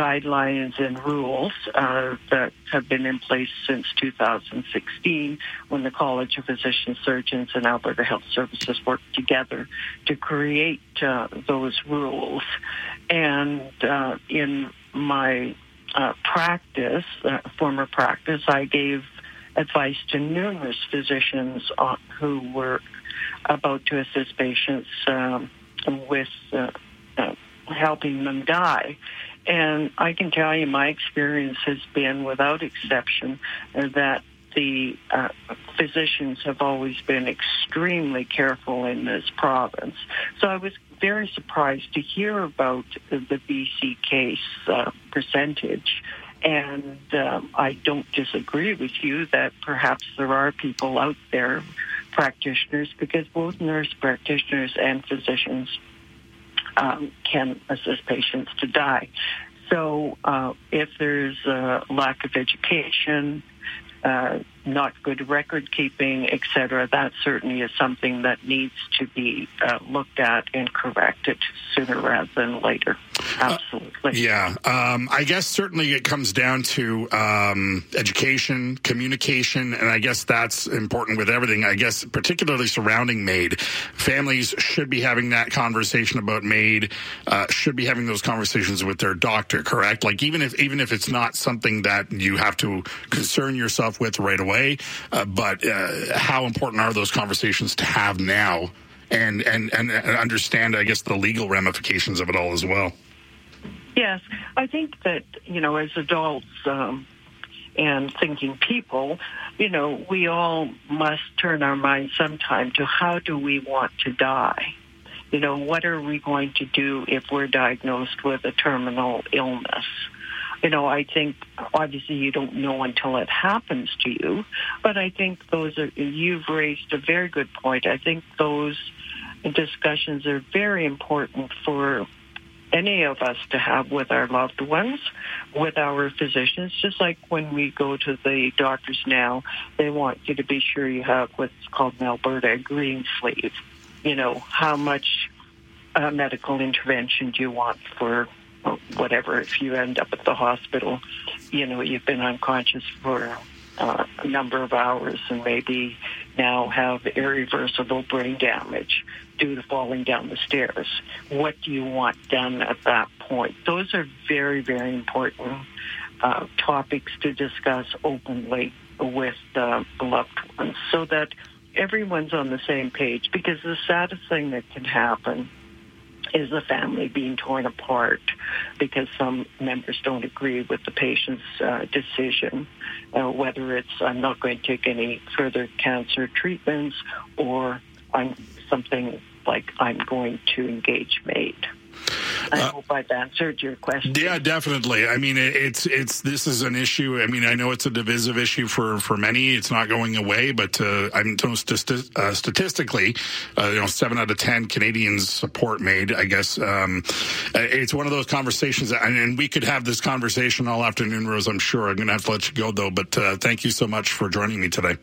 guidelines and rules that have been in place since 2016 when the College of Physician Surgeons and Alberta Health Services worked together to create those rules. And in my former practice, I gave advice to numerous physicians who were about to assist patients with helping them die. And I can tell you my experience has been, without exception, that the physicians have always been extremely careful in this province. So I was very surprised to hear about the BC case percentage. And I don't disagree with you that perhaps there are people out there, practitioners, because both nurse practitioners and physicians can assist patients to die. So if there's a lack of education, not good record keeping, etc., that certainly is something that needs to be looked at and corrected sooner rather than later. Absolutely. I guess certainly it comes down to education, communication, and I guess that's important with everything. I guess particularly surrounding MAID. Families should be having that conversation about MAID, should be having those conversations with their doctor, correct? Like even if it's not something that you have to concern yourself with right away, but how important are those conversations to have now and understand, I guess, the legal ramifications of it all as well? Yes, I think that, as adults and thinking people, we all must turn our minds sometime to how do we want to die? What are we going to do if we're diagnosed with a terminal illness? I think obviously you don't know until it happens to you, but I think you've raised a very good point. I think those discussions are very important for any of us to have with our loved ones, with our physicians. Just like when we go to the doctors now, they want you to be sure you have what's called in Alberta a green sleeve. How much medical intervention do you want for whatever? If you end up at the hospital, you've been unconscious for a number of hours and maybe now have irreversible brain damage due to falling down the stairs. What do you want done at that point? Those are very, very important topics to discuss openly with loved ones so that everyone's on the same page, because the saddest thing that can happen is the family being torn apart because some members don't agree with the patient's decision, whether it's I'm not going to take any further cancer treatments or something like I'm going to engage MAID. I hope I've answered your question. Yeah, definitely. I mean, this is an issue. I mean, I know it's a divisive issue for many. It's not going away, but I know statistically, 7 out of 10 Canadians support MAID. I guess it's one of those conversations, and we could have this conversation all afternoon, Rose. I'm sure. I'm going to have to let you go though. But thank you so much for joining me today.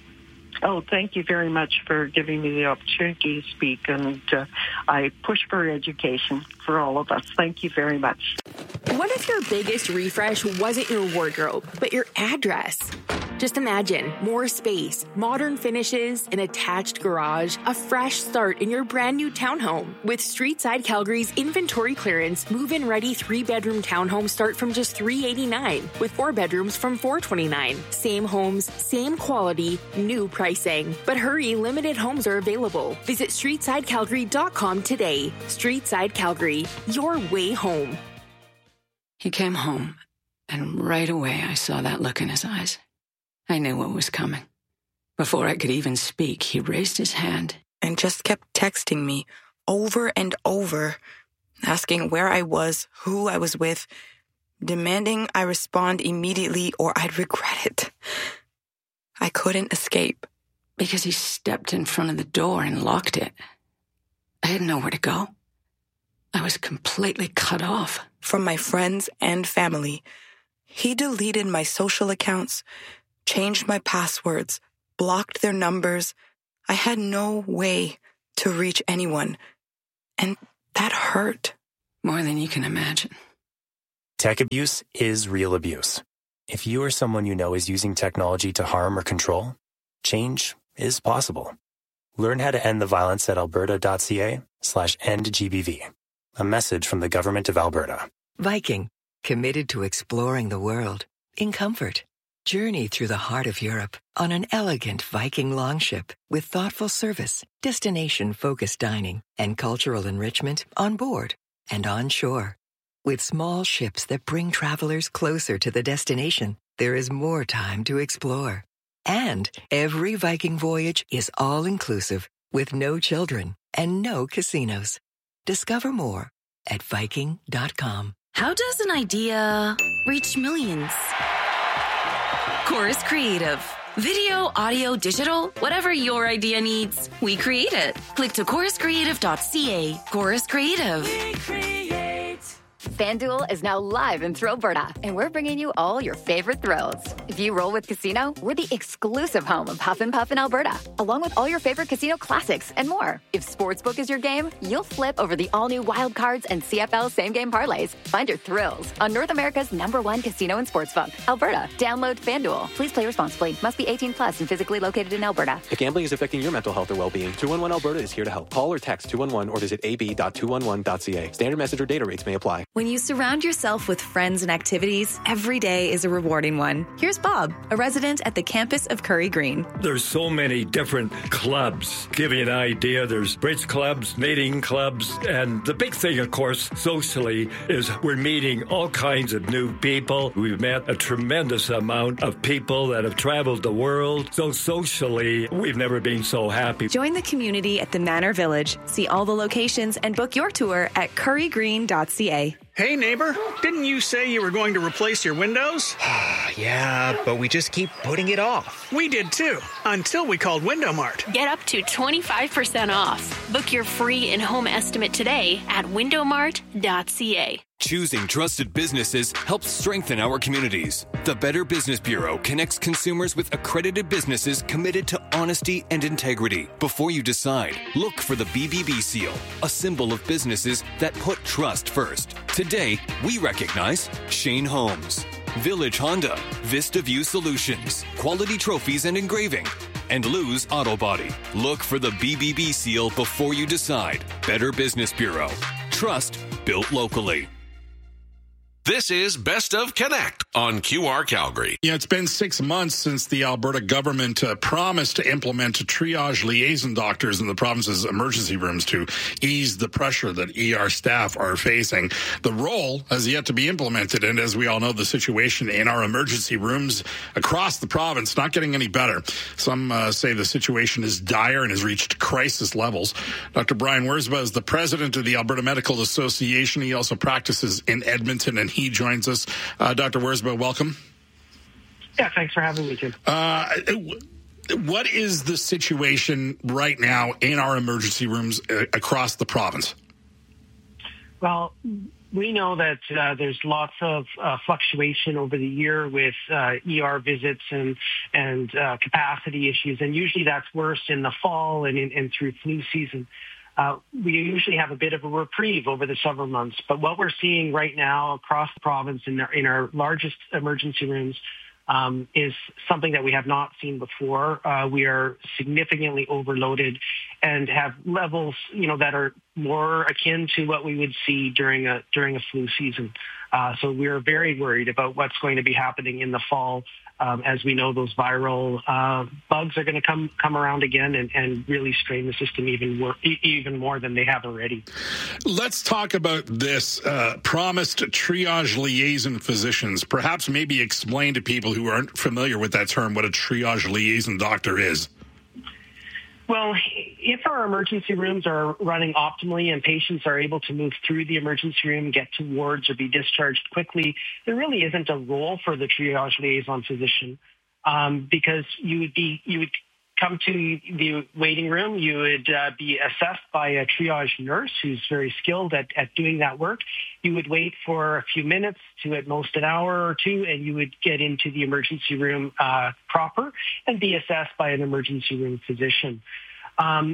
Oh, thank you very much for giving me the opportunity to speak, and I push for education for all of us. Thank you very much. What if your biggest refresh wasn't your wardrobe, but your address? Just imagine more space, modern finishes, an attached garage, a fresh start in your brand new townhome. With Streetside Calgary's inventory clearance, move-in ready 3-bedroom townhomes start from just $389, with 4 bedrooms from $429. Same homes, same quality, new pricing. But hurry, limited homes are available. Visit StreetsideCalgary.com today. Streetside Calgary, your way home. He came home, and right away I saw that look in his eyes. I knew what was coming. Before I could even speak, he raised his hand and just kept texting me over and over, asking where I was, who I was with, demanding I respond immediately or I'd regret it. I couldn't escape. Because he stepped in front of the door and locked it. I had nowhere to go. I was completely cut off. From my friends and family. He deleted my social accounts, changed my passwords, blocked their numbers. I had no way to reach anyone. And that hurt. More than you can imagine. Tech abuse is real abuse. If you or someone you know is using technology to harm or control, change is possible. Learn how to end the violence at alberta.ca/endgbv. A message from the Government of Alberta. Viking, committed to exploring the world in comfort. Journey through the heart of Europe on an elegant Viking longship with thoughtful service, destination-focused dining, and cultural enrichment on board and on shore. With small ships that bring travelers closer to the destination, there is more time to explore. And every Viking voyage is all-inclusive with no children and no casinos. Discover more at Viking.com. How does an idea reach millions? Chorus Creative. Video, audio, digital, whatever your idea needs, we create it. Click to choruscreative.ca. Chorus Creative. We create. FanDuel is now live in Thrillberta, and we're bringing you all your favorite thrills. If you roll with Casino, we're the exclusive home of Huff and Puff in Alberta, along with all your favorite casino classics and more. If Sportsbook is your game, you'll flip over the all-new Wild Cards and CFL same-game parlays. Find your thrills on North America's #1 casino and sportsbook, Alberta. Download FanDuel. Please play responsibly. Must be 18 plus and physically located in Alberta. If gambling is affecting your mental health or well-being, 211 Alberta is here to help. Call or text 211 or visit ab.211.ca. Standard message or data rates may apply. When you surround yourself with friends and activities, every day is a rewarding one. Here's Bob, a resident at the campus of Curry Green. There's so many different clubs. Give you an idea, there's bridge clubs, knitting clubs, and the big thing, of course, socially, is we're meeting all kinds of new people. We've met a tremendous amount of people that have traveled the world. So socially, we've never been so happy. Join the community at the Manor Village. See all the locations and book your tour at currygreen.ca. Hey, neighbor, didn't you say you were going to replace your windows? Yeah, but we just keep putting it off. We did too, until we called Window Mart. Get up to 25% off. Book your free in-home estimate today at windowmart.ca. Choosing trusted businesses helps strengthen our communities. The Better Business Bureau connects consumers with accredited businesses committed to honesty and integrity. Before you decide, look for the BBB seal, a symbol of businesses that put trust first. Today, we recognize Shane Holmes, Village Honda, Vista View Solutions, Quality Trophies and Engraving, and Lou's Auto Body. Look for the BBB seal before you decide. Better Business Bureau. Trust built locally. This is Best of Connect on QR Calgary. Yeah, it's been 6 months since the Alberta government promised to implement triage liaison doctors in the province's emergency rooms to ease the pressure that ER staff are facing. The role has yet to be implemented, and as we all know, the situation in our emergency rooms across the province not getting any better. Some say the situation is dire and has reached crisis levels. Dr. Brian Wersba is the president of the Alberta Medical Association. He also practices in Edmonton, and he joins us. Dr. Wersba, welcome. Yeah, thanks for having me, Tim. What is the situation right now in our emergency rooms across the province? Well, we know that there's lots of fluctuation over the year with ER visits and capacity issues, and usually that's worse in the fall and through flu season. We usually have a bit of a reprieve over the summer months, but what we're seeing right now across the province in our largest emergency rooms is something that we have not seen before. We are significantly overloaded and have levels, that are more akin to what we would see during a flu season. So we're very worried about what's going to be happening in the fall. As we know, those viral bugs are going to come around again and really strain the system even more than they have already. Let's talk about this promised triage liaison physicians. Perhaps maybe explain to people who aren't familiar with that term what a triage liaison doctor is. Well, if our emergency rooms are running optimally and patients are able to move through the emergency room, get to wards, or be discharged quickly, there really isn't a role for the triage liaison physician because you would come to the waiting room, you would be assessed by a triage nurse who's very skilled at doing that work. You would wait for a few minutes to at most an hour or two, and you would get into the emergency room proper and be assessed by an emergency room physician.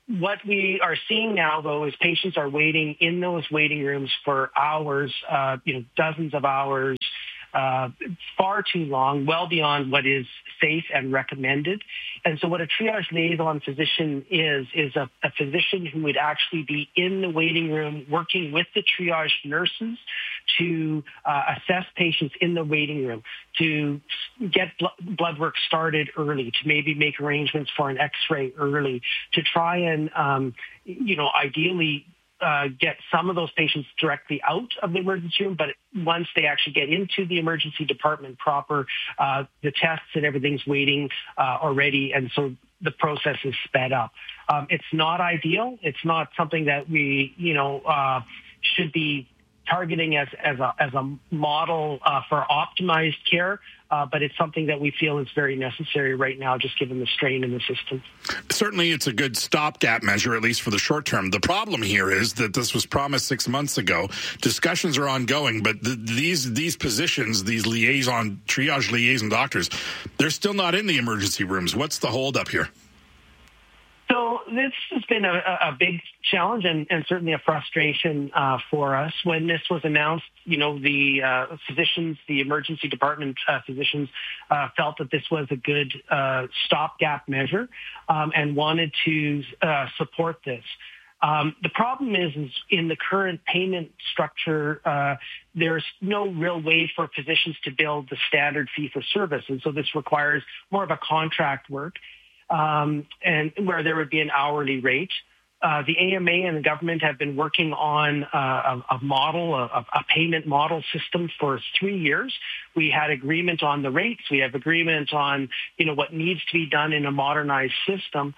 What we are seeing now, though, is patients are waiting in those waiting rooms for hours, dozens of hours, far too long, well beyond what is safe and recommended. And so what a triage liaison physician is a physician who would actually be in the waiting room working with the triage nurses to assess patients in the waiting room, to get blood work started early, to maybe make arrangements for an X-ray early, to try and, ideally get some of those patients directly out of the emergency room, but once they actually get into the emergency department proper, the tests and everything's waiting already, and so the process is sped up. It's not ideal. It's not something that we, should be targeting as a model for optimized care, but it's something that we feel is very necessary right now, just given the strain in the system. Certainly, it's a good stopgap measure, at least for the short term. The problem here is that this was promised 6 months ago. Discussions are ongoing, but these positions, these triage liaison doctors, they're still not in the emergency rooms. What's the holdup here? So this has been a big challenge and certainly a frustration for us. When this was announced, the physicians, the emergency department physicians felt that this was a good stopgap measure and wanted to support this. The problem is in the current payment structure, there's no real way for physicians to build the standard fee for service. And so this requires more of a contract work. And where there would be an hourly rate. The AMA and the government have been working on a payment model system for 3 years. We had agreement on the rates. We have agreement on, what needs to be done in a modernized system.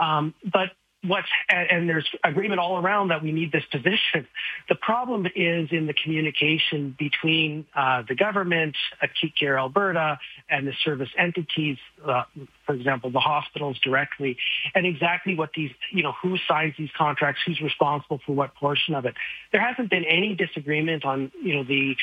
And there's agreement all around that we need this position. The problem is in the communication between the government, Acute Care Alberta, and the service entities, for example, the hospitals directly, and exactly what these, who signs these contracts, who's responsible for what portion of it. There hasn't been any disagreement on, the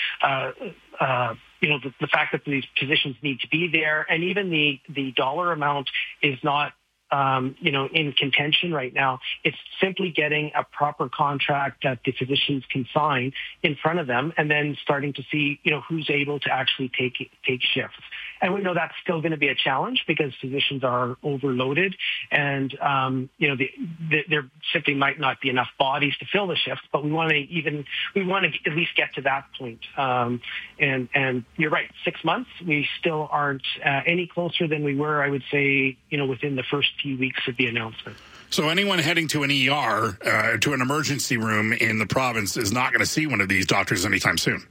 fact that these positions need to be there, and even the dollar amount is not in contention right now. It's simply getting a proper contract that the physicians can sign in front of them, and then starting to see, who's able to actually take shifts. And we know that's still going to be a challenge because physicians are overloaded, and there simply might not be enough bodies to fill the shifts. But we want to at least get to that point. And you're right, 6 months, we still aren't any closer than we were, I would say, within the first few weeks of the announcement. So anyone heading to an ER, to an emergency room in the province, is not going to see one of these doctors anytime soon.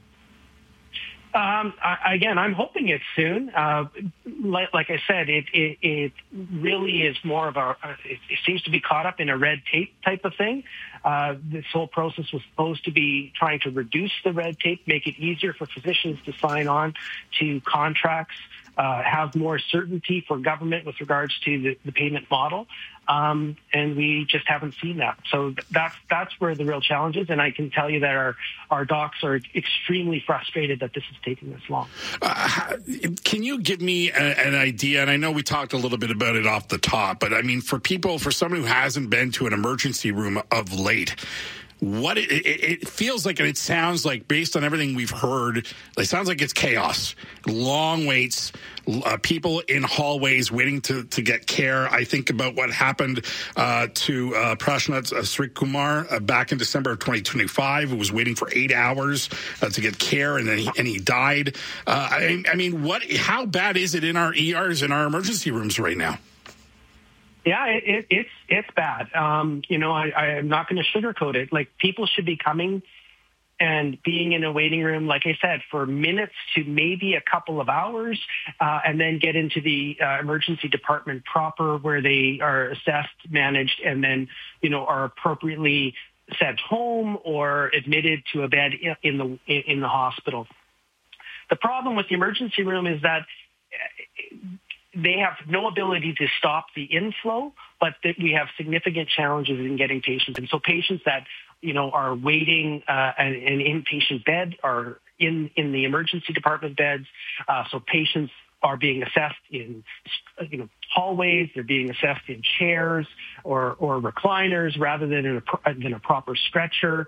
Again, I'm hoping it's soon. Like I said, it really is more of it seems to be caught up in a red tape type of thing. This whole process was supposed to be trying to reduce the red tape, make it easier for physicians to sign on to contracts, have more certainty for government with regards to the payment model. And we just haven't seen that. So that's where the real challenge is. And I can tell you that our docs are extremely frustrated that this is taking this long. Can you give me an idea? And I know we talked a little bit about it off the top, but I mean, for someone who hasn't been to an emergency room of late, what it feels like, and it sounds like, based on everything we've heard, it sounds like it's chaos. Long waits, people in hallways waiting to get care. I think about what happened to Prashnath Srikumar back in December of 2025, who was waiting for 8 hours to get care, and then he died. I mean, how bad is it in our ERs, in our emergency rooms right now? Yeah, it's bad. I'm not going to sugarcoat it. Like, people should be coming and being in a waiting room, like I said, for minutes to maybe a couple of hours, and then get into the emergency department proper, where they are assessed, managed, and then, are appropriately sent home or admitted to a bed in the hospital. The problem with the emergency room is that they have no ability to stop the inflow, but that we have significant challenges in getting patients. And so patients that, are waiting an inpatient bed are in the emergency department beds. So patients are being assessed in, hallways. They're being assessed in chairs or recliners rather than in a proper stretcher.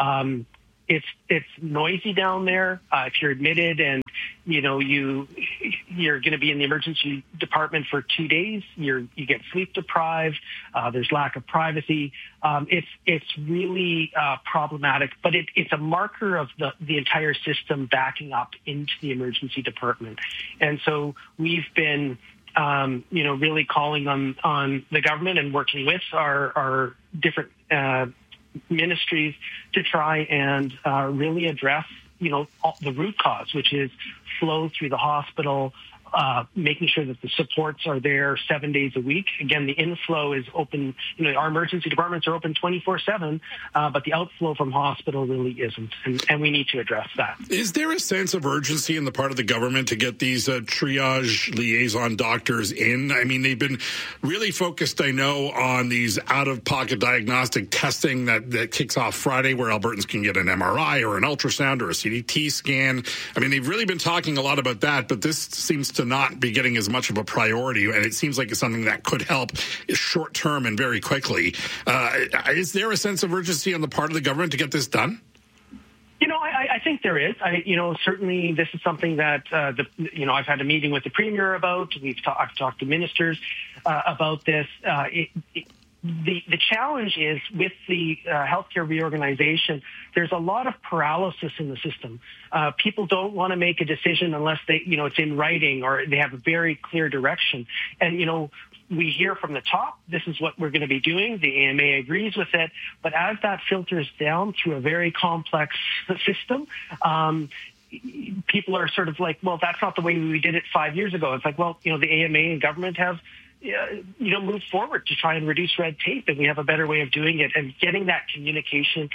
It's noisy down there. If you're admitted and you're going to be in the emergency department for 2 days, you get sleep deprived. There's lack of privacy. It's really problematic, but it's a marker of the entire system backing up into the emergency department. And so we've been really calling on the government and working with our different ministries to try and really address, the root cause, which is flow through the hospital, making sure that the supports are there 7 days a week. Again, the inflow is open. Our emergency departments are open 24/7, but the outflow from hospital really isn't, and we need to address that. Is there a sense of urgency in the part of the government to get these triage liaison doctors in? I mean, they've been really focused, I know, on these out-of-pocket diagnostic testing that kicks off Friday, where Albertans can get an MRI or an ultrasound or a CT scan. I mean, they've really been talking a lot about that, but this seems to not be getting as much of a priority, and it seems like it's something that could help short term and very quickly. Is there a sense of urgency on the part of the government to get this done? I think there is. Certainly this is something that I've had a meeting with the Premier about. I've talked to ministers about this. The challenge is with the healthcare reorganization, there's a lot of paralysis in the system. People don't want to make a decision unless it's in writing or they have a very clear direction. And, we hear from the top, this is what we're going to be doing. The AMA agrees with it. But as that filters down through a very complex system, people are sort of like, well, that's not the way we did it 5 years ago. It's like, well, the AMA and government have move forward to try and reduce red tape, and we have a better way of doing it. And getting that communication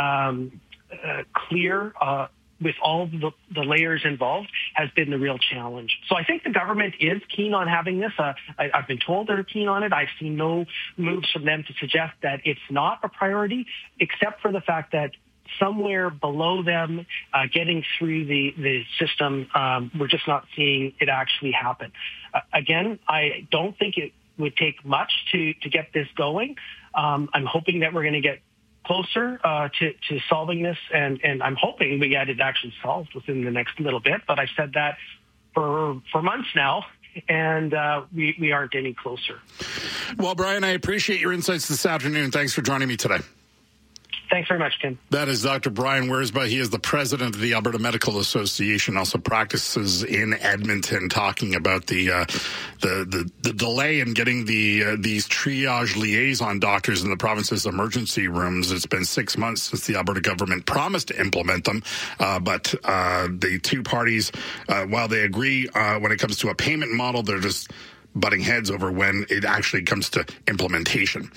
clear with all the layers involved has been the real challenge. So I think the government is keen on having this. I've been told they're keen on it. I've seen no moves from them to suggest that it's not a priority, except for the fact that somewhere below them, getting through the system, we're just not seeing it actually happen. Again, I don't think it would take much to get this going. I'm hoping that we're going to get closer to solving this, and I'm hoping we get it actually solved within the next little bit. But I've said that for months now, and we aren't any closer. Well, Brian, I appreciate your insights this afternoon. Thanks for joining me today. Thanks very much, Tim. That is Dr. Brian Wiersbe. He is the president of the Alberta Medical Association, also practices in Edmonton, talking about the delay in getting these triage liaison doctors in the province's emergency rooms. It's been 6 months since the Alberta government promised to implement them, but the two parties, while they agree when it comes to a payment model, they're just butting heads over when it actually comes to implementation.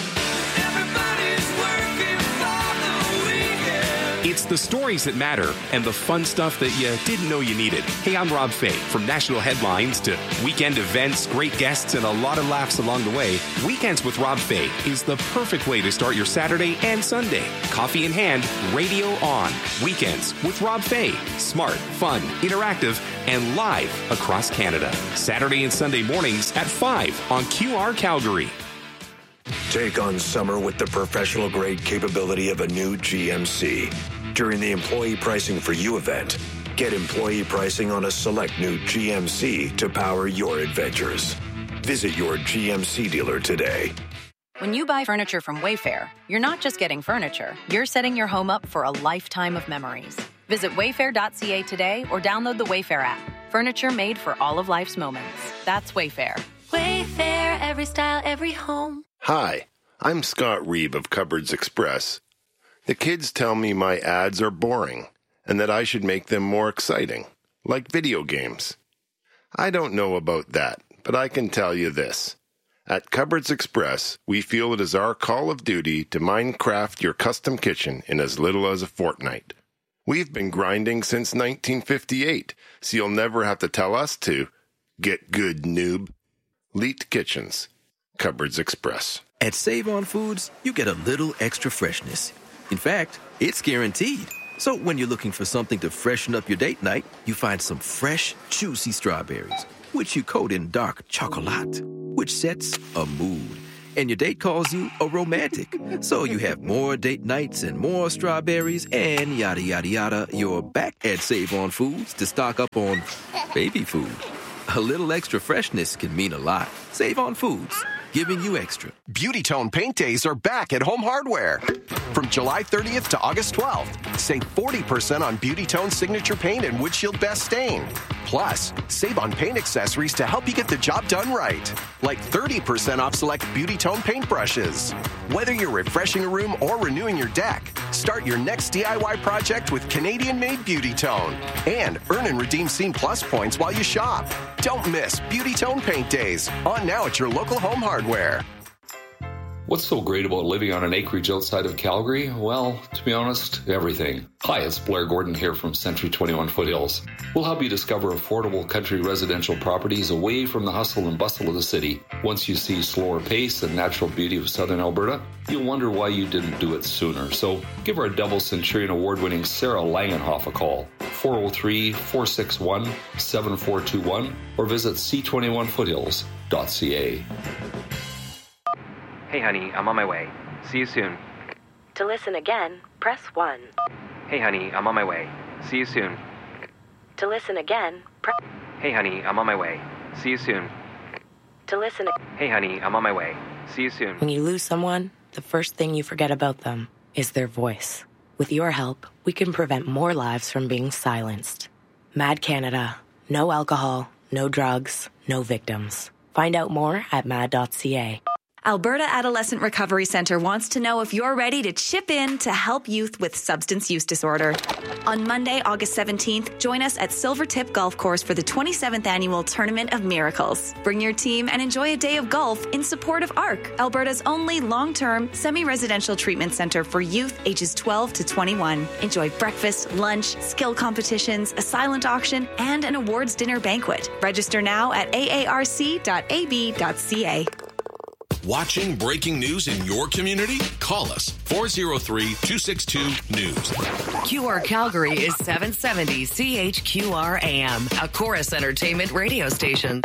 It's the stories that matter and the fun stuff that you didn't know you needed. Hey, I'm Rob Fay. From national headlines to weekend events, great guests, and a lot of laughs along the way, Weekends with Rob Fay is the perfect way to start your Saturday and Sunday. Coffee in hand, radio on. Weekends with Rob Fay. Smart, fun, interactive, and live across Canada. Saturday and Sunday mornings at 5 on QR Calgary. Take on summer with the professional-grade capability of a new GMC. During the Employee Pricing for You event, get employee pricing on a select new GMC to power your adventures. Visit your GMC dealer today. When you buy furniture from Wayfair, you're not just getting furniture. You're setting your home up for a lifetime of memories. Visit wayfair.ca today or download the Wayfair app. Furniture made for all of life's moments. That's Wayfair. Wayfair, every style, every home. Hi, I'm Scott Reeve of Cupboards Express. The kids tell me my ads are boring and that I should make them more exciting, like video games. I don't know about that, but I can tell you this. At Cupboards Express, we feel it is our call of duty to Minecraft your custom kitchen in as little as a fortnight. We've been grinding since 1958, so you'll never have to tell us to. Get good, noob. Leet Kitchens. Cupboards Express. At Save-On Foods, you get a little extra freshness. In fact, it's guaranteed. So when you're looking for something to freshen up your date night, you find some fresh, juicy strawberries, which you coat in dark chocolate. which sets a mood. And your date calls you a romantic. So you have more date nights and more strawberries and yada, yada, yada. You're back at Save On Foods to stock up on baby food. A little extra freshness can mean a lot. Save On Foods, giving you extra. Beauty Tone Paint Days are back at Home Hardware. From July 30th to August 12th, save 40% on Beauty Tone Signature Paint and Windshield Best Stain. Plus, save on paint accessories to help you get the job done right. Like 30% off select Beauty Tone paint brushes. Whether you're refreshing a room or renewing your deck, start your next DIY project with Canadian-made Beauty Tone. And earn and redeem Scene Plus points while you shop. Don't miss Beauty Tone Paint Days. On now at your local Home Hardware. What's so great about living on an acreage outside of Calgary? Well, to be honest, everything. Hi, it's Blair Gordon here from Century 21 Foothills. We'll help you discover affordable country residential properties away from the hustle and bustle of the city. Once you see slower pace and natural beauty of southern Alberta, you'll wonder why you didn't do it sooner. So give our double Centurion award-winning Sarah Langenhoff a call, 403-461-7421, or visit c21foothills.ca. Hey honey, I'm on my way. See you soon. To listen again, press 1. Hey honey, I'm on my way. See you soon. To listen again, press... Hey honey, I'm on my way. See you soon. To listen... Hey honey, I'm on my way. See you soon. When you lose someone, the first thing you forget about them is their voice. With your help, we can prevent more lives from being silenced. MAD Canada. No alcohol, no drugs, no victims. Find out more at mad.ca. Alberta Adolescent Recovery Centre wants to know if you're ready to chip in to help youth with substance use disorder. On Monday, August 17th, join us at Silvertip Golf Course for the 27th Annual Tournament of Miracles. Bring your team and enjoy a day of golf in support of ARC, Alberta's only long-term, semi-residential treatment centre for youth ages 12 to 21. Enjoy breakfast, lunch, skill competitions, a silent auction, and an awards dinner banquet. Register now at aarc.ab.ca. Watching breaking news in your community? Call us 403-262-NEWS. QR Calgary is 770 CHQR AM, a Chorus Entertainment radio station.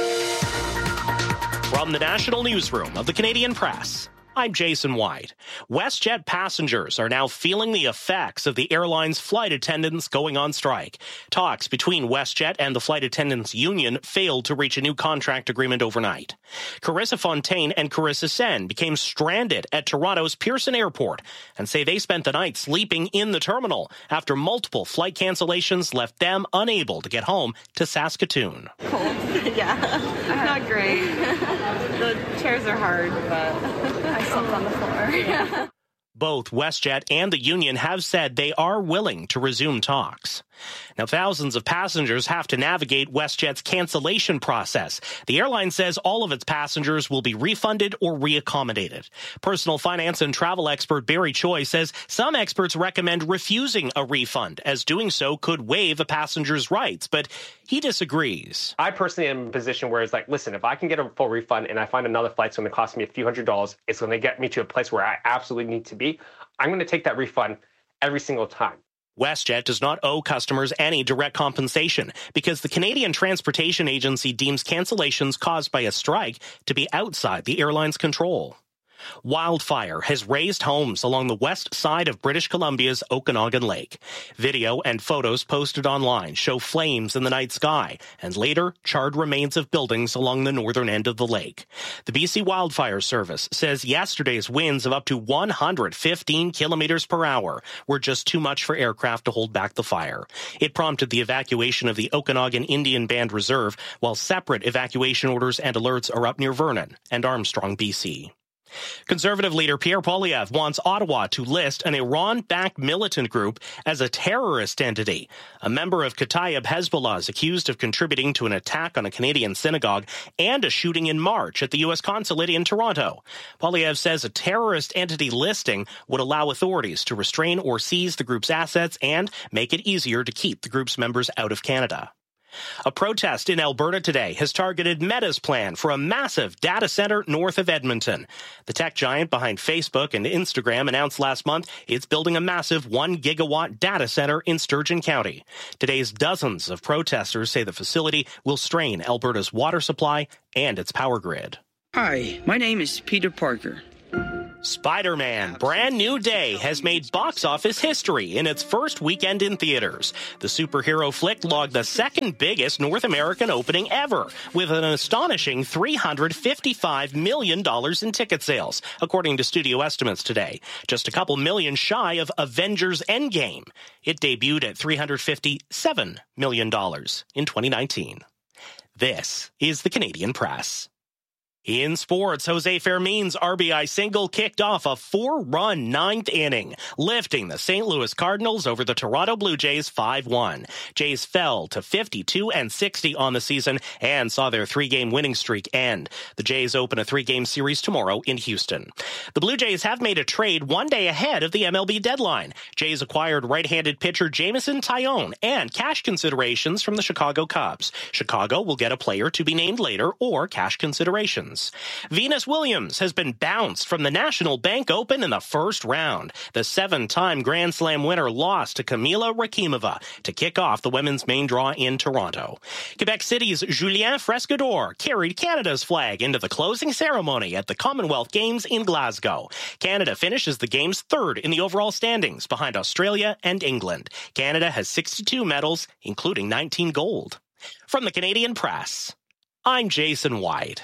From the National Newsroom of the Canadian Press, I'm Jason White. WestJet passengers are now feeling the effects of the airline's flight attendants going on strike. Talks between WestJet and the Flight Attendants Union failed to reach a new contract agreement overnight. Carissa Fontaine and Carissa Sen became stranded at Toronto's Pearson Airport and say they spent the night sleeping in the terminal after multiple flight cancellations left them unable to get home to Saskatoon. Cold. Yeah, not great. The chairs are hard, but I slept on the floor. Yeah. Both WestJet and the union have said they are willing to resume talks. Now, thousands of passengers have to navigate WestJet's cancellation process. The airline says all of its passengers will be refunded or reaccommodated. Personal finance and travel expert Barry Choi says some experts recommend refusing a refund, as doing so could waive a passenger's rights, but he disagrees. I personally am in a position where it's like, listen, if I can get a full refund and I find another flight's going to cost me a few $100s, it's going to get me to a place where I absolutely need to be, I'm going to take that refund every single time. WestJet does not owe customers any direct compensation because the Canadian Transportation Agency deems cancellations caused by a strike to be outside the airline's control. Wildfire has razed homes along the west side of British Columbia's Okanagan Lake. Video and photos posted online show flames in the night sky and later charred remains of buildings along the northern end of the lake. The BC Wildfire Service says yesterday's winds of up to 115 kilometers per hour were just too much for aircraft to hold back the fire. It prompted the evacuation of the Okanagan Indian Band Reserve, while separate evacuation orders and alerts are up near Vernon and Armstrong, BC. Conservative leader Pierre Poilievre wants Ottawa to list an Iran-backed militant group as a terrorist entity. A member of Kataib Hezbollah is accused of contributing to an attack on a Canadian synagogue and a shooting in March at the U.S. consulate in Toronto. Poilievre says a terrorist entity listing would allow authorities to restrain or seize the group's assets and make it easier to keep the group's members out of Canada. A protest in Alberta today has targeted Meta's plan for a massive data center north of Edmonton. The tech giant behind Facebook and Instagram announced last month it's building a massive 1 gigawatt data center in Sturgeon County. Today's dozens of protesters say the facility will strain Alberta's water supply and its power grid. Hi, my name is Peter Parker. Spider-Man Brand New Day has made box office history in its first weekend in theaters. The superhero flick logged the second biggest North American opening ever, with an astonishing $355 million in ticket sales, according to studio estimates today. Just a couple million shy of Avengers Endgame. It debuted at $357 million in 2019. This is the Canadian Press. In sports, Jose Fermin's RBI single kicked off a 4-run ninth inning, lifting the St. Louis Cardinals over the Toronto Blue Jays 5-1. Jays fell to 52-60 on the season and saw their 3-game winning streak end. The Jays open a 3-game series tomorrow in Houston. The Blue Jays have made a trade 1 day ahead of the MLB deadline. Jays acquired right-handed pitcher Jameson Taillon and cash considerations from the Chicago Cubs. Chicago will get a player to be named later or cash considerations. Venus Williams has been bounced from the National Bank Open in the first round. The 7-time Grand Slam winner lost to Kamila Rakimova to kick off the women's main draw in Toronto. Quebec City's Julien Frescador carried Canada's flag into the closing ceremony at the Commonwealth Games in Glasgow. Canada finishes the games third in the overall standings behind Australia and England. Canada has 62 medals, including 19 gold. From the Canadian Press, I'm Jason White.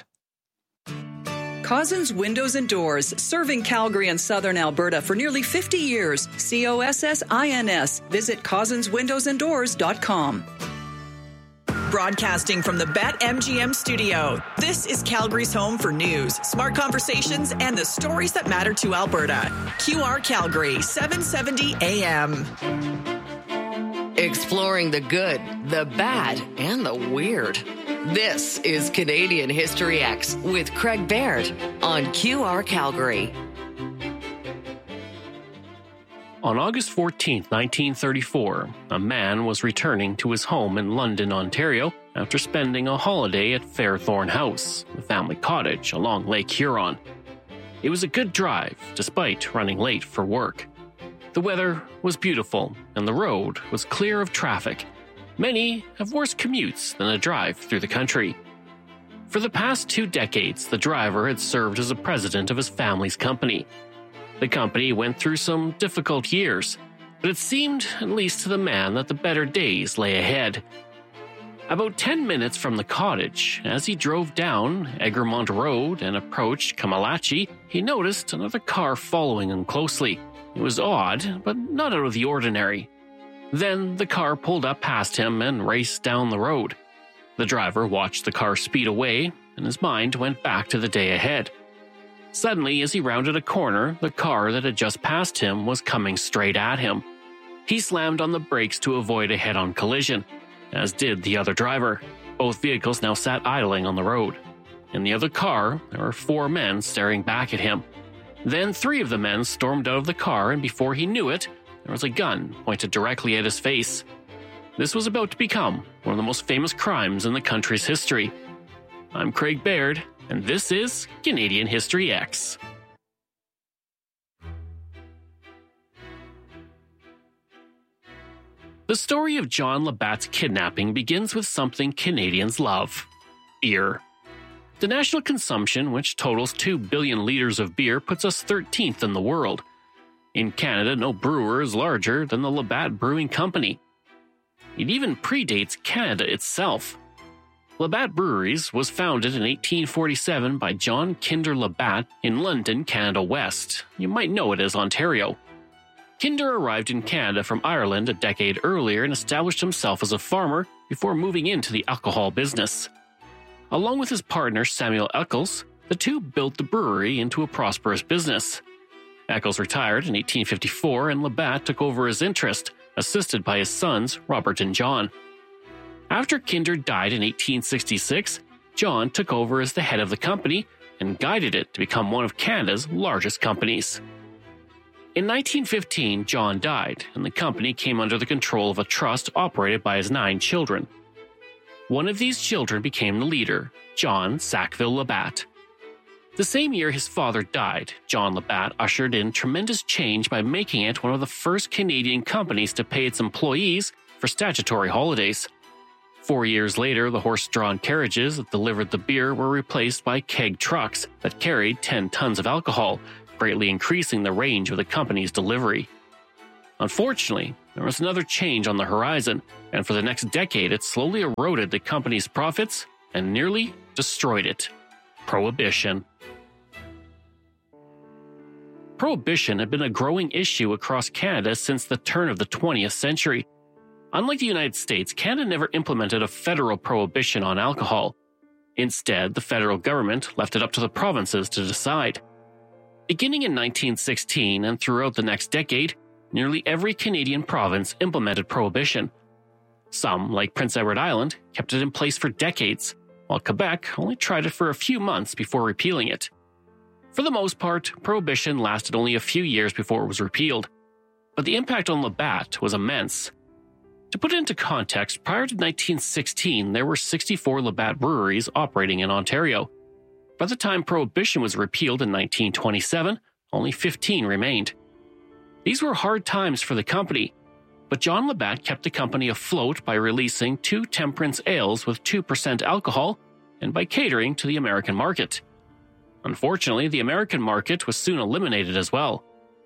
Cozzens Windows and Doors, serving Calgary and southern Alberta for nearly 50 years. COSSINS. Visit CozzensWindowsandDoors.com. Broadcasting from the BetMGM studio, this is Calgary's home for news, smart conversations, and the stories that matter to Alberta. QR Calgary, 770 AM. Exploring the good, the bad, and the weird. This is Canadian History X with Craig Baird on QR Calgary. On August 14, 1934, a man was returning to his home in London, Ontario, after spending a holiday at Fairthorn House, the family cottage along Lake Huron. It was a good drive, despite running late for work. The weather was beautiful, and the road was clear of traffic. Many have worse commutes than a drive through the country. For the past 2 decades, the driver had served as a president of his family's company. The company went through some difficult years, but it seemed, at least to the man, that the better days lay ahead. About 10 minutes from the cottage, as he drove down Egremont Road and approached Kamalachi, he noticed another car following him closely. It was odd, but not out of the ordinary. Then the car pulled up past him and raced down the road. The driver watched the car speed away, and his mind went back to the day ahead. Suddenly, as he rounded a corner, the car that had just passed him was coming straight at him. He slammed on the brakes to avoid a head-on collision, as did the other driver. Both vehicles now sat idling on the road. In the other car, there were 4 men staring back at him. Then 3 of the men stormed out of the car, and before he knew it, there was a gun pointed directly at his face. This was about to become one of the most famous crimes in the country's history. I'm Craig Baird, and this is Canadian History X. The story of John Labatt's kidnapping begins with something Canadians love: beer. The national consumption, which totals 2 billion litres of beer, puts us 13th in the world. In Canada, no brewer is larger than the Labatt Brewing Company. It even predates Canada itself. Labatt Breweries was founded in 1847 by John Kinder Labatt in London, Canada West. You might know it as Ontario. Kinder arrived in Canada from Ireland a decade earlier and established himself as a farmer before moving into the alcohol business. Along with his partner Samuel Eccles, the two built the brewery into a prosperous business. Eccles retired in 1854 and Labatt took over his interest, assisted by his sons Robert and John. After Kinder died in 1866, John took over as the head of the company and guided it to become one of Canada's largest companies. In 1915, John died, and the company came under the control of a trust operated by his 9 children. One of these children became the leader, John Sackville Labatt. The same year his father died, John Labatt ushered in tremendous change by making it one of the first Canadian companies to pay its employees for statutory holidays. 4 years later, the horse-drawn carriages that delivered the beer were replaced by keg trucks that carried 10 tons of alcohol, greatly increasing the range of the company's delivery. Unfortunately, there was another change on the horizon, and for the next decade it slowly eroded the company's profits and nearly destroyed it. Prohibition. Prohibition had been a growing issue across Canada since the turn of the 20th century. Unlike the United States, Canada never implemented a federal prohibition on alcohol. Instead, the federal government left it up to the provinces to decide. Beginning in 1916 and throughout the next decade, nearly every Canadian province implemented prohibition. Some, like Prince Edward Island, kept it in place for decades, while Quebec only tried it for a few months before repealing it. For the most part, prohibition lasted only a few years before it was repealed, but the impact on Labatt was immense. To put it into context, prior to 1916, there were 64 Labatt breweries operating in Ontario. By the time prohibition was repealed in 1927, only 15 remained. These were hard times for the company, but John Labatt kept the company afloat by releasing 2 temperance ales with 2% alcohol and by catering to the American market. Unfortunately, the American market was soon eliminated as well.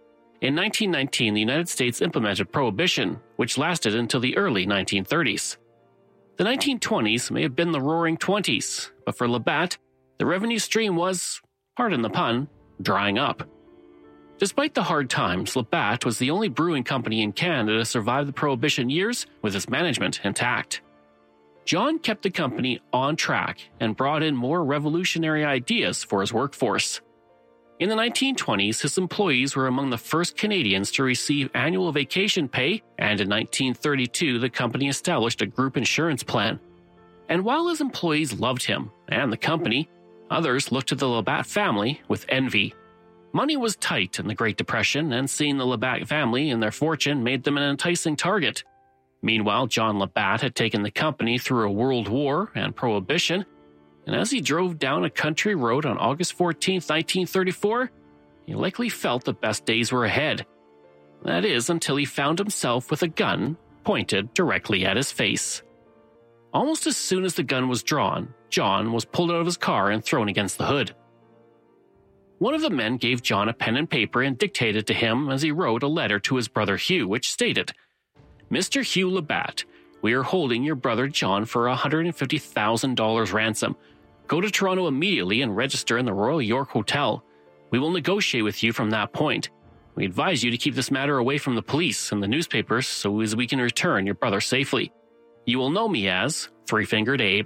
In 1919, the United States implemented prohibition, which lasted until the early 1930s. The 1920s may have been the roaring 20s, but for Labatt, the revenue stream was, pardon the pun, drying up. Despite the hard times, Labatt was the only brewing company in Canada to survive the Prohibition years with its management intact. John kept the company on track and brought in more revolutionary ideas for his workforce. In the 1920s, his employees were among the first Canadians to receive annual vacation pay, and in 1932, the company established a group insurance plan. And while his employees loved him and the company, others looked at the Labatt family with envy. Money was tight in the Great Depression, and seeing the Labatt family and their fortune made them an enticing target. Meanwhile, John Labatt had taken the company through a world war and prohibition, and as he drove down a country road on August 14, 1934, he likely felt the best days were ahead. That is, until he found himself with a gun pointed directly at his face. Almost as soon as the gun was drawn, John was pulled out of his car and thrown against the hood. One of the men gave John a pen and paper and dictated to him as he wrote a letter to his brother Hugh, which stated, "Mr. Hugh Labatt, we are holding your brother John for $150,000 ransom. Go to Toronto immediately and register in the Royal York Hotel. We will negotiate with you from that point. We advise you to keep this matter away from the police and the newspapers so as we can return your brother safely. You will know me as Three-Fingered Abe."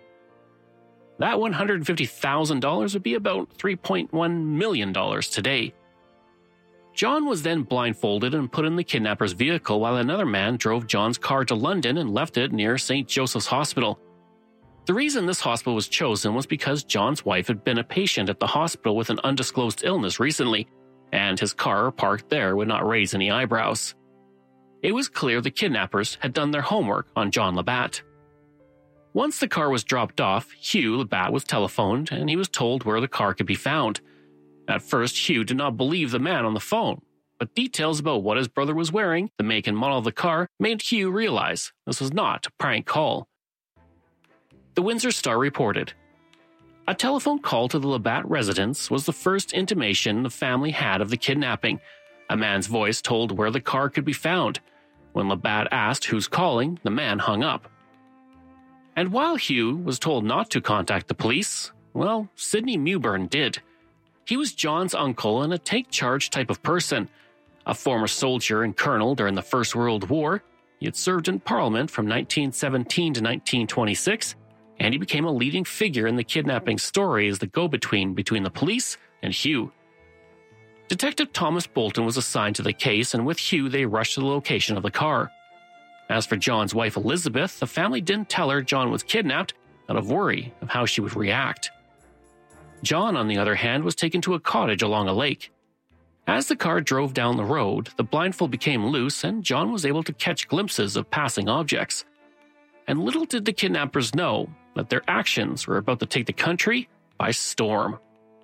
That $150,000 would be about $3.1 million today. John was then blindfolded and put in the kidnapper's vehicle while another man drove John's car to London and left it near St. Joseph's Hospital. The reason this hospital was chosen was because John's wife had been a patient at the hospital with an undisclosed illness recently, and his car parked there would not raise any eyebrows. It was clear the kidnappers had done their homework on John Labatt. Once the car was dropped off, Hugh Labatt was telephoned and he was told where the car could be found. At first, Hugh did not believe the man on the phone, but details about what his brother was wearing, the make and model of the car, made Hugh realize this was not a prank call. The Windsor Star reported, "A telephone call to the Labatt residence was the first intimation the family had of the kidnapping. A man's voice told where the car could be found. When Labatt asked who's calling, the man hung up." And while Hugh was told not to contact the police, well, Sidney Mewburn did. He was John's uncle and a take-charge type of person. A former soldier and colonel during the First World War, he had served in Parliament from 1917 to 1926, and he became a leading figure in the kidnapping story as the go-between between the police and Hugh. Detective Thomas Bolton was assigned to the case, and with Hugh they rushed to the location of the car. As for John's wife Elizabeth, the family didn't tell her John was kidnapped out of worry of how she would react. John, on the other hand, was taken to a cottage along a lake. As the car drove down the road, the blindfold became loose and John was able to catch glimpses of passing objects. And little did the kidnappers know that their actions were about to take the country by storm.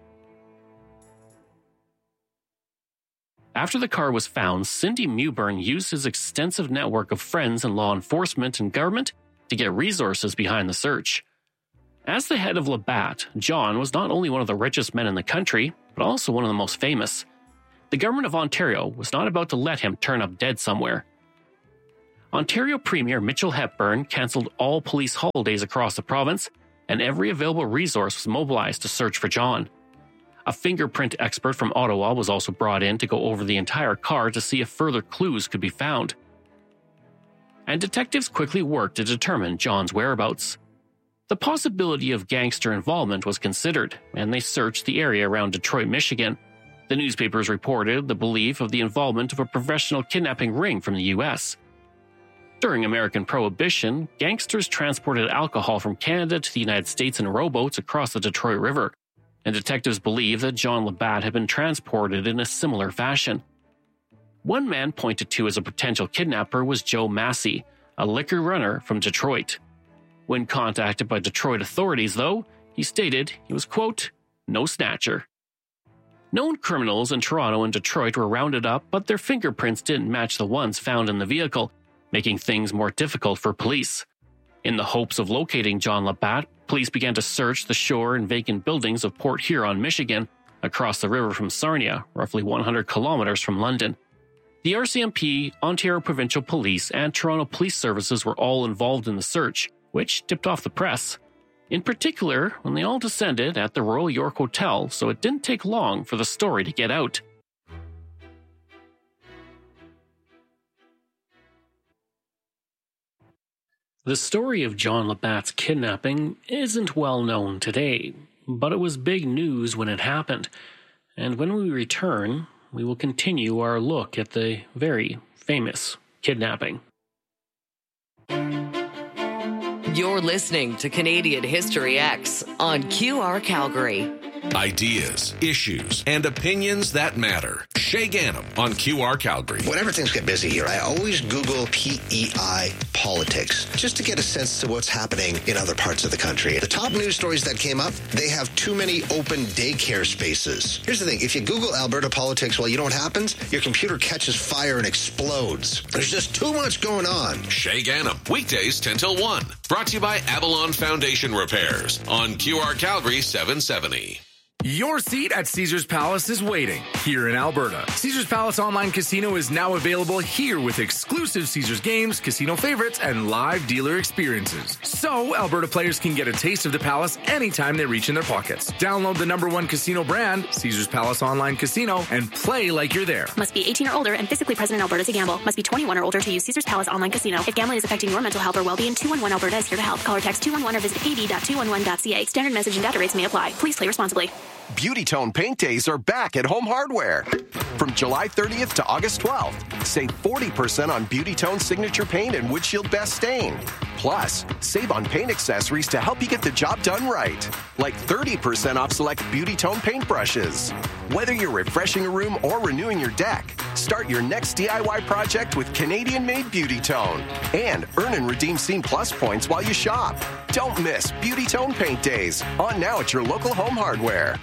After the car was found, Cindy Mewburn used his extensive network of friends in law enforcement and government to get resources behind the search. As the head of Labatt, John was not only one of the richest men in the country, but also one of the most famous. The government of Ontario was not about to let him turn up dead somewhere. Ontario Premier Mitchell Hepburn cancelled all police holidays across the province, and every available resource was mobilized to search for John. A fingerprint expert from Ottawa was also brought in to go over the entire car to see if further clues could be found. And detectives quickly worked to determine John's whereabouts. The possibility of gangster involvement was considered, and they searched the area around Detroit, Michigan. The newspapers reported the belief of the involvement of a professional kidnapping ring from the U.S. During American Prohibition, gangsters transported alcohol from Canada to the United States in rowboats across the Detroit River, and detectives believe that John Labatt had been transported in a similar fashion. One man pointed to as a potential kidnapper was Joe Massey, a liquor runner from Detroit. When contacted by Detroit authorities, though, he stated he was, quote, no snatcher. Known criminals in Toronto and Detroit were rounded up, but their fingerprints didn't match the ones found in the vehicle, making things more difficult for police. In the hopes of locating John Labatt, police began to search the shore and vacant buildings of Port Huron, Michigan, across the river from Sarnia, roughly 100 kilometers from London. The RCMP, Ontario Provincial Police, and Toronto Police Services were all involved in the search, which tipped off the press. In particular, when they all descended at the Royal York Hotel, so it didn't take long for the story to get out. The story of John Labatt's kidnapping isn't well known today, but it was big news when it happened. And when we return, we will continue our look at the very famous kidnapping. You're listening to Canadian History X on QR Calgary. Ideas, issues, and opinions that matter. Shay Gannam on QR Calgary. Whenever things get busy here, I always Google PEI politics just to get a sense to what's happening in other parts of the country. The top news stories that came up, they have too many open daycare spaces. Here's the thing. If you Google Alberta politics, well, you know what happens? Your computer catches fire and explodes. There's just too much going on. Shay Gannam, weekdays 10 till 1. Brought to you by Avalon Foundation Repairs on QR Calgary 770. Your seat at Caesars Palace is waiting here in Alberta. Caesars Palace Online Casino is now available here with exclusive Caesars games, casino favorites, and live dealer experiences. So Alberta players can get a taste of the Palace anytime they reach in their pockets. Download the #1 casino brand, Caesars Palace Online Casino, and play like you're there. Must be 18 or older and physically present in Alberta to gamble. Must be 21 or older to use Caesars Palace Online Casino. If gambling is affecting your mental health or well-being, 211 Alberta is here to help. Call or text 211 or visit ab.211.ca. Standard message and data rates may apply. Please play responsibly. Beauty Tone Paint Days are back at Home Hardware. From July 30th to August 12th, save 40% on Beauty Tone Signature Paint and Windshield Best Stain. Plus, save on paint accessories to help you get the job done right, like 30% off select Beauty Tone paint brushes. Whether you're refreshing a room or renewing your deck, start your next DIY project with Canadian-made Beauty Tone and earn and redeem Scene Plus points while you shop. Don't miss Beauty Tone Paint Days, on now at your local Home Hardware.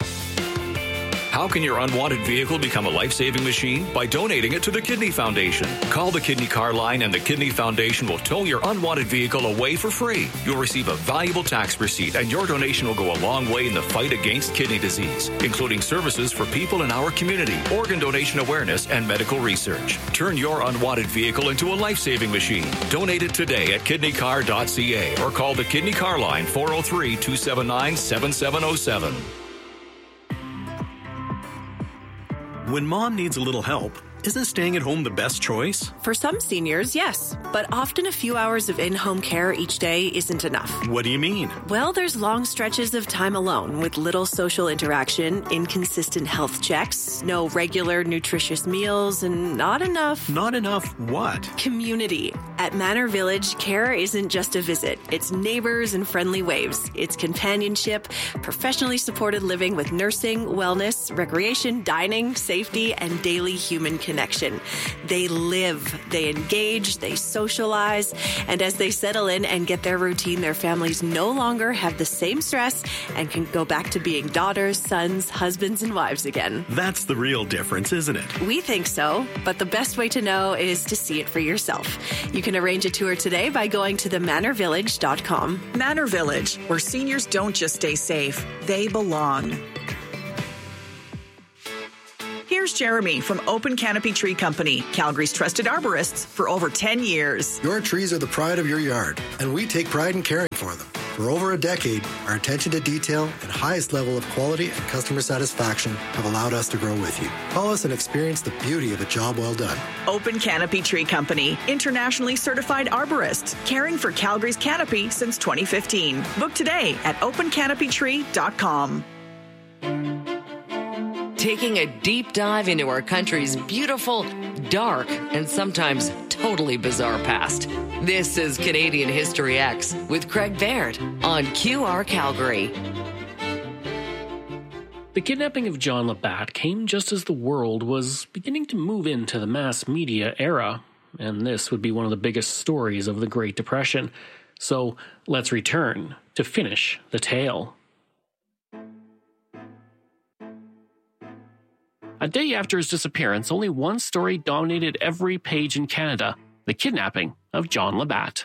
How can your unwanted vehicle become a life-saving machine? By donating it to the Kidney Foundation. Call the Kidney Car Line and the Kidney Foundation will tow your unwanted vehicle away for free. You'll receive a valuable tax receipt and your donation will go a long way in the fight against kidney disease, including services for people in our community, organ donation awareness, and medical research. Turn your unwanted vehicle into a life-saving machine. Donate it today at kidneycar.ca or call the Kidney Car Line 403-279-7707. When mom needs a little help, isn't staying at home the best choice? For some seniors, yes. But often a few hours of in-home care each day isn't enough. What do you mean? Well, there's long stretches of time alone with little social interaction, inconsistent health checks, no regular nutritious meals, and not enough... Not enough what? Community. At Manor Village, care isn't just a visit. It's neighbors and friendly waves. It's companionship, professionally supported living with nursing, wellness, recreation, dining, safety, and daily human connection. They live, they engage, they socialize, and as they settle in and get their routine, their families no longer have the same stress and can go back to being daughters, sons, husbands, and wives again. That's the real difference, isn't it? We think so, but the best way to know is to see it for yourself. You can arrange a tour today by going to themanorvillage.com. Manor Village, where seniors don't just stay safe, they belong. Here's Jeremy from Open Canopy Tree Company, Calgary's trusted arborists for over 10 years. Your trees are the pride of your yard, and we take pride in caring for them. For over a decade, our attention to detail and highest level of quality and customer satisfaction have allowed us to grow with you. Call us and experience the beauty of a job well done. Open Canopy Tree Company, internationally certified arborists, caring for Calgary's canopy since 2015. Book today at opencanopytree.com. Taking a deep dive into our country's beautiful, dark, and sometimes totally bizarre past. This is Canadian History X with Craig Baird on QR Calgary. The kidnapping of John Labatt came just as the world was beginning to move into the mass media era, and this would be one of the biggest stories of the Great Depression. So let's return to finish the tale. A day after his disappearance, only one story dominated every page in Canada: the kidnapping of John Labatt.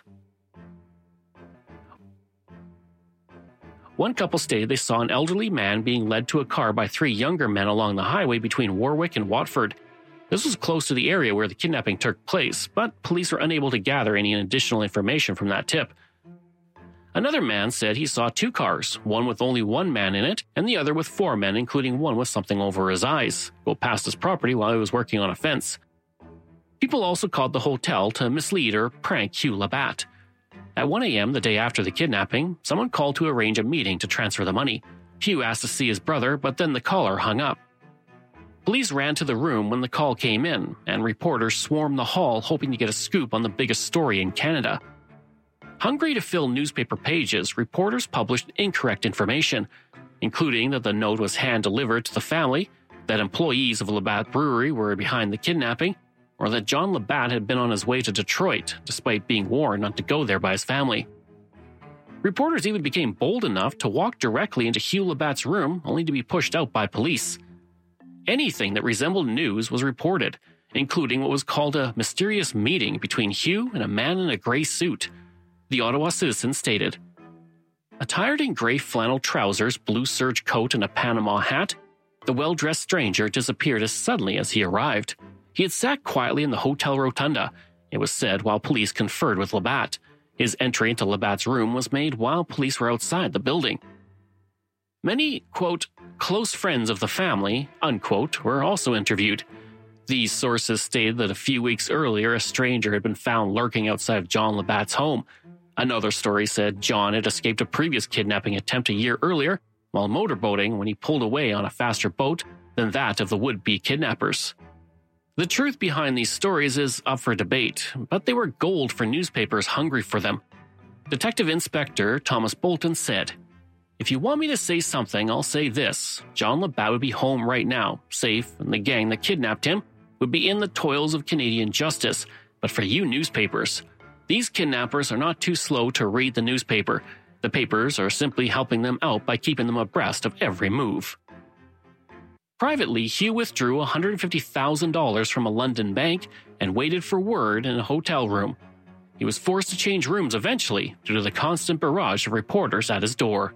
One couple stated they saw an elderly man being led to a car by three younger men along the highway between Warwick and Watford. This was close to the area where the kidnapping took place, but police were unable to gather any additional information from that tip. Another man said he saw two cars, one with only one man in it, and the other with four men, including one with something over his eyes, go past his property while he was working on a fence. People also called the hotel to mislead or prank Hugh Labatt. At 1 a.m. the day after the kidnapping, someone called to arrange a meeting to transfer the money. Hugh asked to see his brother, but then the caller hung up. Police ran to the room when the call came in, and reporters swarmed the hall hoping to get a scoop on the biggest story in Canada. Hungry to fill newspaper pages, reporters published incorrect information, including that the note was hand-delivered to the family, that employees of Labatt Brewery were behind the kidnapping, or that John Labatt had been on his way to Detroit, despite being warned not to go there by his family. Reporters even became bold enough to walk directly into Hugh Labatt's room, only to be pushed out by police. Anything that resembled news was reported, including what was called a mysterious meeting between Hugh and a man in a gray suit. The Ottawa Citizen stated, attired in gray flannel trousers, blue serge coat, and a Panama hat, the well-dressed stranger disappeared as suddenly as he arrived. He had sat quietly in the hotel rotunda, it was said, while police conferred with Labatt. His entry into Labatt's room was made while police were outside the building. Many, quote, close friends of the family, unquote, were also interviewed. These sources stated that a few weeks earlier, a stranger had been found lurking outside of John Labatt's home. Another story said John had escaped a previous kidnapping attempt a year earlier while motorboating when he pulled away on a faster boat than that of the would-be kidnappers. The truth behind these stories is up for debate, but they were gold for newspapers hungry for them. Detective Inspector Thomas Bolton said, if you want me to say something, I'll say this. John Labatt would be home right now, safe, and the gang that kidnapped him would be in the toils of Canadian justice. But for you newspapers, these kidnappers are not too slow to read the newspaper. The papers are simply helping them out by keeping them abreast of every move. Privately, Hugh withdrew $150,000 from a London bank and waited for word in a hotel room. He was forced to change rooms eventually due to the constant barrage of reporters at his door.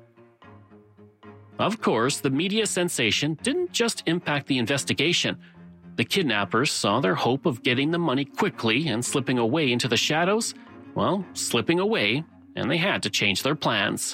Of course, the media sensation didn't just impact the investigation. The kidnappers saw their hope of getting the money quickly and slipping away into the shadows, slipping away, and they had to change their plans.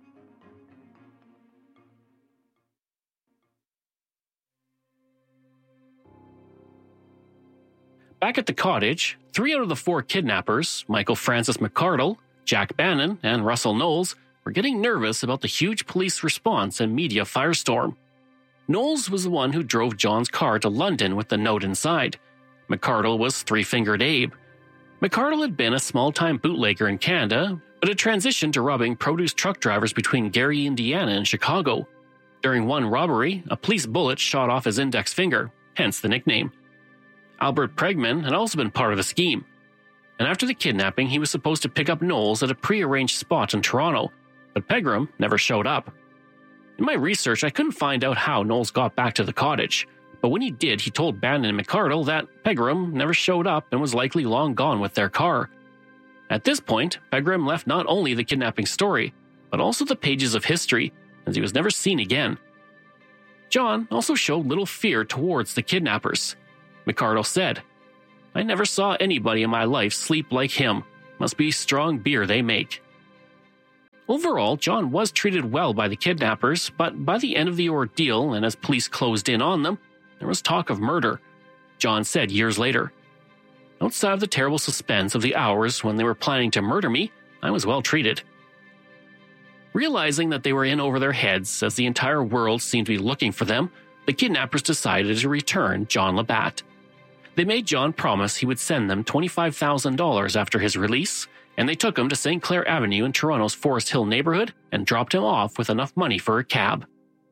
Back at the cottage, 3 out of the 4 kidnappers, Michael Francis McCardle, Jack Bannon, and Russell Knowles, were getting nervous about the huge police response and media firestorm. Knowles was the one who drove John's car to London with the note inside. McCardle was Three-Fingered Abe. McArdle had been a small-time bootlegger in Canada, but had transitioned to robbing produce truck drivers between Gary, Indiana and Chicago. During one robbery, a police bullet shot off his index finger, hence the nickname. Albert Pregman had also been part of the scheme, and after the kidnapping, he was supposed to pick up Knowles at a pre-arranged spot in Toronto, but Pegram never showed up. In my research, I couldn't find out how Knowles got back to the cottage, but when he did, he told Bannon and McArdle that Pegram never showed up and was likely long gone with their car. At this point, Pegram left not only the kidnapping story, but also the pages of history, as he was never seen again. John also showed little fear towards the kidnappers. McArdle said, "I never saw anybody in my life sleep like him. Must be strong beer they make." Overall, John was treated well by the kidnappers, but by the end of the ordeal and as police closed in on them, there was talk of murder. John said years later, "Outside of the terrible suspense of the hours when they were planning to murder me, I was well treated." Realizing that they were in over their heads as the entire world seemed to be looking for them, the kidnappers decided to return John Labatt. They made John promise he would send them $25,000 after his release, and they took him to St. Clair Avenue in Toronto's Forest Hill neighborhood and dropped him off with enough money for a cab.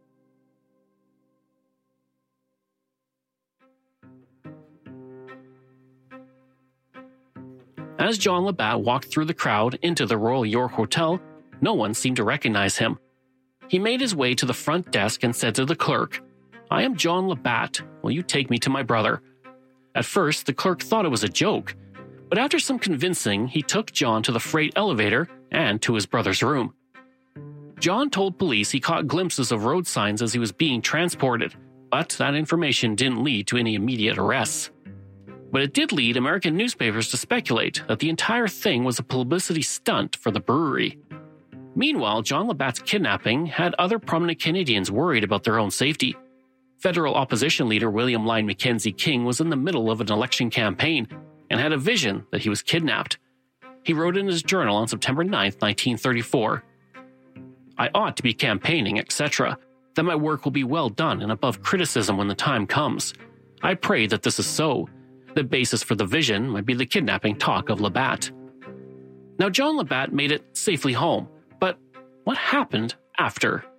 As John Labatt walked through the crowd into the Royal York Hotel, no one seemed to recognize him. He made his way to the front desk and said to the clerk, "I am John Labatt. Will you take me to my brother?" At first, the clerk thought it was a joke, but after some convincing, he took John to the freight elevator and to his brother's room. John told police he caught glimpses of road signs as he was being transported, but that information didn't lead to any immediate arrests. But it did lead American newspapers to speculate that the entire thing was a publicity stunt for the brewery. Meanwhile, John Labatt's kidnapping had other prominent Canadians worried about their own safety. Federal opposition leader William Lyon Mackenzie King was in the middle of an election campaign and had a vision that he was kidnapped. He wrote in his journal on September 9, 1934, "I ought to be campaigning, etc., that my work will be well done and above criticism when the time comes. I pray that this is so. The basis for the vision might be the kidnapping talk of Labatt." Now, John Labatt made it safely home, but what happened after?